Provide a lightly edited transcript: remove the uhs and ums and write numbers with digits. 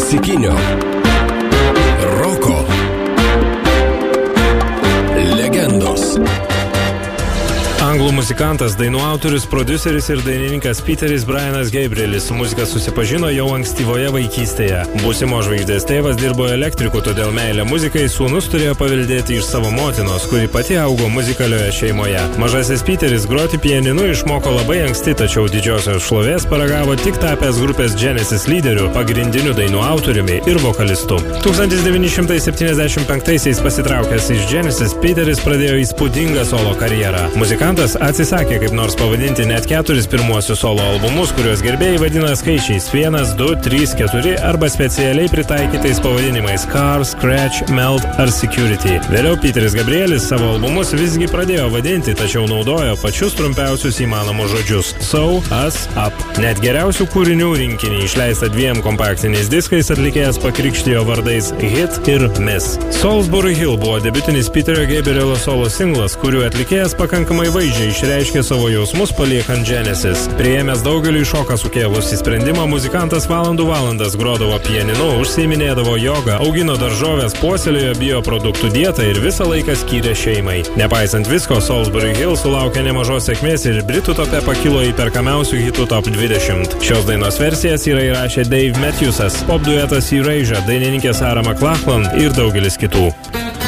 klasikinio roko legendos. Anglų muzikantas, dainų autorius, prodiuseris ir dainininkas Peteris Brianas Gabrielis su muzika susipažino jau ankstyvoje vaikystėje. Būsimo žvaigždės tėvas dirbo elektriku, todėl meilę muzikai sūnus turėjo paveldėti iš savo motinos, kuri pati augo muzikalioje šeimoje. Mažasis Peteris groti pianinu išmoko labai anksti, tačiau didžiosios šlovės paragavo tik tapęs grupės Genesis lyderiu, pagrindiniu dainų autoriumi ir vokalistu. 1975-aisiais pasitraukęs iš Genesis, Peteris pradėjo įspūdingą solo karjerą. Muzikantas atsisakė kaip nors pavadinti net 4 pirmuosius solo albumus, kuriuos gerbėjai vadina skaičiais 1, 2, 3, 4 arba specialiai pritaikytais pavadinimais Car, Scratch, Melt ar Security. Vėliau Peteris Gabrielis savo albumus visgi pradėjo vadinti, tačiau naudojo pačius trumpiausius įmanomus žodžius So, Us, Up. Net geriausių kūrinių rinkinį išleista 2 kompaktiniais diskais atlikėjas pakrikštijo vardais Hit ir Miss. Salisbury Hill buvo debiutinis Peterio Gabrielio solo singlas, kuriuo atlikėjas pakankamai vaizdžiai išreiškė savo jausmus paliekant Genesis. Priėmęs daugeliui šoką sukėlusį sprendimą, muzikantas valandas grodavo pianinu, užsiiminėdavo jogą, augino daržoves, puoselėjo bioproduktų dietą ir visą laiką skyrė šeimai. Nepaisant visko, Salisbury Hill sulaukė nemažos sėkmės ir Britų tope pakilo į perkamiausių hitų top 20. Šios dainos versijas yra įrašę Dave Matthewsas, pop duetas Erasure, dainininkė Sarah McLachlan ir daugelis kitų.